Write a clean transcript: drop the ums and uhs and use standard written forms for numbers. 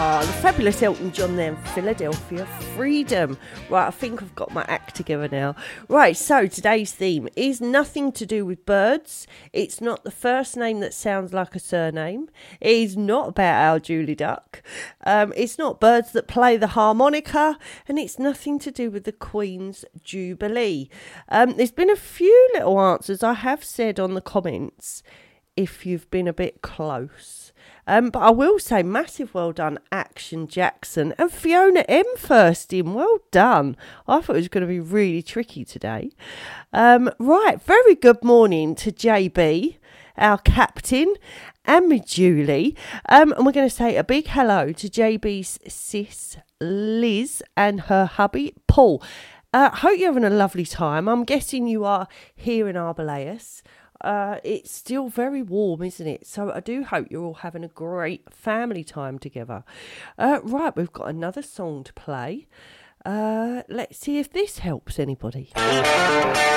The fabulous Elton John there in Philadelphia, Freedom. Right, I think I've got my act together now. Right, so today's theme is nothing to do with birds. It's not the first name that sounds like a surname. It is not about our Julie Duck. It's not birds that play the harmonica. And it's nothing to do with the Queen's Jubilee. There's been a few little answers I have said on the comments if you've been a bit close. But I will say massive well done, Action Jackson and Fiona M first in. Well done. I thought it was going to be really tricky today. Right, very good morning to JB, our captain, and me Julie. And we're going to say a big hello to JB's sis Liz and her hubby Paul. Hope you're having a lovely time. I'm guessing you are here in Arboleus. It's still very warm, isn't it? So I do hope you're all having a great family time together. Right, we've got another song to play. Let's see if this helps anybody.